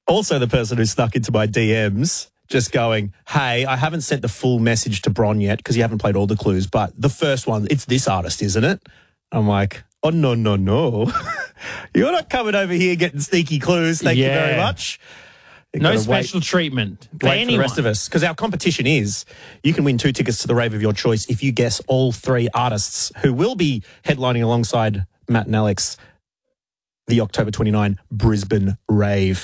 Also, the person who snuck into my DMs just going, hey, I haven't sent the full message to Bron yet because you haven't played all the clues, but the first one, it's this artist, isn't it? I'm like, oh, no. You're not coming over here getting sneaky clues. Thank you very much. No special treatment for anyone. For the rest of us, because our competition is you can win 2 tickets to the rave of your choice if you guess all 3 artists who will be headlining alongside Matt and Alex the October 29 Brisbane rave.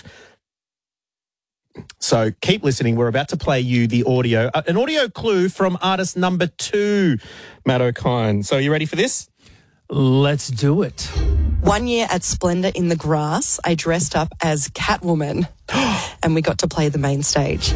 So keep listening. We're about to play you the audio, an audio clue from artist number 2, Matt O'Kine. So are you ready for this? Let's do it. 1 year at Splendour in the Grass, I dressed up as Catwoman and we got to play the main stage.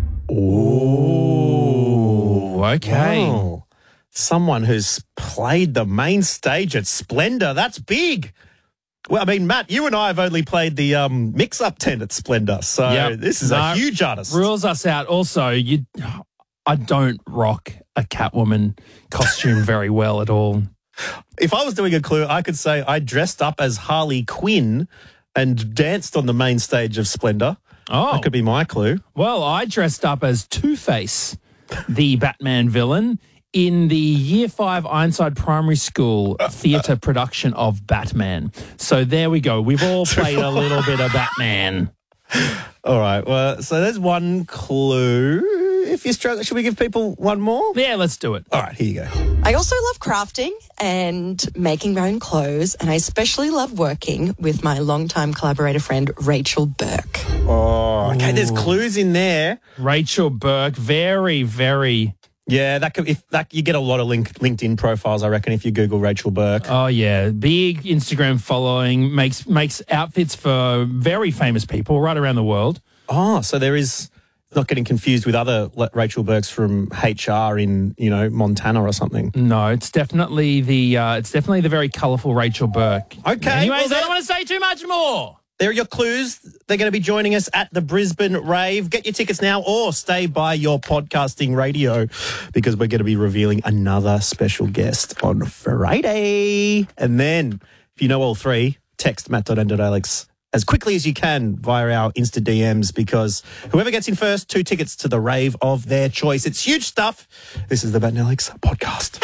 Ooh, okay. Wow. Someone who's played the main stage at Splendour. That's big. Well, I mean, Matt, you and I have only played the mix-up tent at Splendour, so this is a huge artist. Rules us out. Also, I don't rock a Catwoman costume very well at all. If I was doing a clue, I could say I dressed up as Harley Quinn and danced on the main stage of Splendour. Oh. That could be my clue. Well, I dressed up as Two-Face, the Batman villain, in the Year 5 Ironside Primary School theatre production of Batman. So there we go. We've all played a little bit of Batman. All right. Well, so there's one clue. If you struggle, should we give people one more? Yeah, let's do it. All right, here you go. I also love crafting and making my own clothes, and I especially love working with my longtime collaborator friend, Rachel Burke. Oh, okay. There's clues in there. Rachel Burke, very, very... Yeah, you get a lot of LinkedIn profiles, I reckon, if you Google Rachel Burke. Oh yeah, big Instagram following, makes outfits for very famous people right around the world. Oh, so there is not getting confused with other Rachel Burkes from HR in Montana or something. No, it's definitely the very colourful Rachel Burke. Okay. Anyways, I don't want to say too much more. There are your clues. They're going to be joining us at the Brisbane rave. Get your tickets now or stay by your podcasting radio because we're going to be revealing another special guest on Friday. And then, if you know all 3, text matt.n.alex as quickly as you can via our Insta DMs because whoever gets in first, 2 tickets to the rave of their choice. It's huge stuff. This is the Matt and Alex podcast.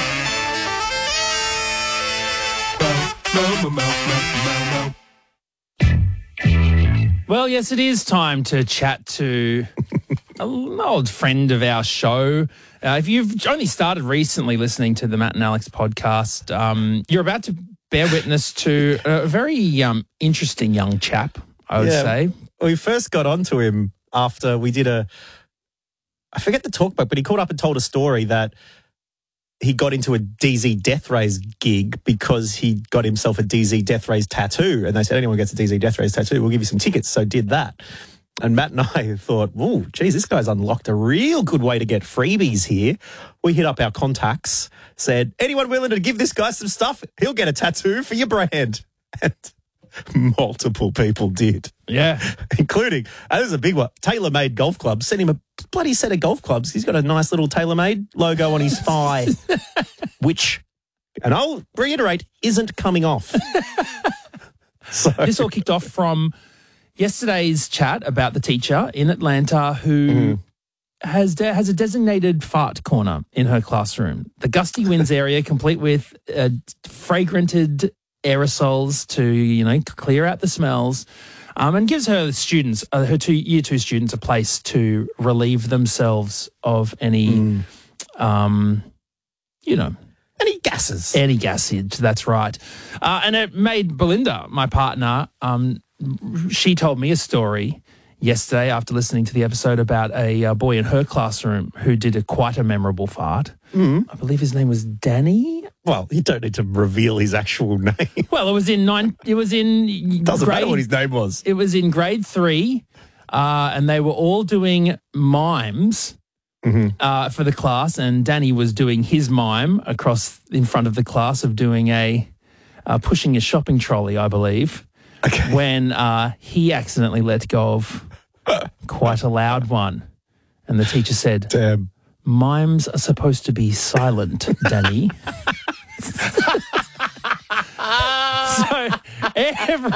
Well, yes, it is time to chat to an old friend of our show. If you've only started recently listening to the Matt and Alex podcast, you're about to bear witness to a very interesting young chap, I would say. We first got onto him after we did I forget the talkback, but he called up and told a story that he got into a DZ Death Rays gig because he got himself a DZ Death Rays tattoo. And they said, anyone gets a DZ Death Rays tattoo, we'll give you some tickets. So did that. And Matt and I thought, whoa, geez, this guy's unlocked a real good way to get freebies here. We hit up our contacts, said, anyone willing to give this guy some stuff? He'll get a tattoo for your brand. And multiple people did. Yeah. Including, this is a big one, TaylorMade Golf Clubs. Sent him a bloody set of golf clubs. He's got a nice little TaylorMade logo on his thigh, which, and I'll reiterate, isn't coming off. So this all kicked off from yesterday's chat about the teacher in Atlanta who has a designated fart corner in her classroom. The gusty winds area, complete with fragranted aerosols to, clear out the smells, and gives her students, her year 2 students, a place to relieve themselves of any, any gases. Any gassage, that's right. And it made Belinda, my partner, she told me a story yesterday after listening to the episode about a boy in her classroom who did quite a memorable fart. I believe his name was Danny. Well, you don't need to reveal his actual name. Well, it was in Doesn't matter what his name was. It was in grade 3, and they were all doing mimes for the class, and Danny was doing his mime across in front of the class of doing pushing a shopping trolley, I believe. Okay. When he accidentally let go of quite a loud one. And the teacher said, Damn. Mimes are supposed to be silent, Danny. So every